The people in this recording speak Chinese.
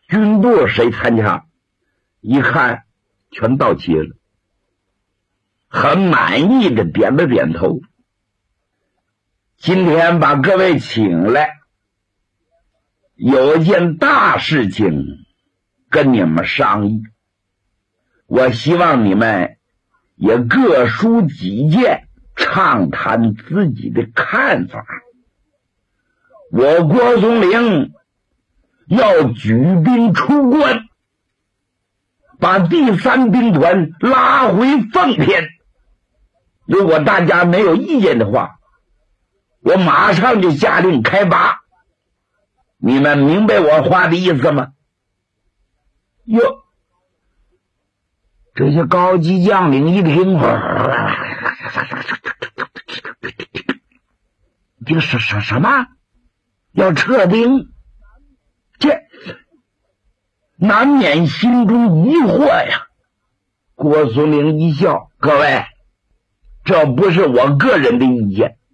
军部谁参加？一看全到齐了，很满意的点了点头。今天把各位请来，有件大事情跟你们商议，我希望你们也各抒己见，畅谈自己的看法。我郭松龄要举兵出关，把第3兵团拉回奉天。如果大家没有意见的话，我马上就下令开拔。你们明白我话的意思吗？哟，这些高级将领一听，这个什么要撤兵？这难免心中疑惑呀。郭松龄一笑，各位，这不是我个人的意见，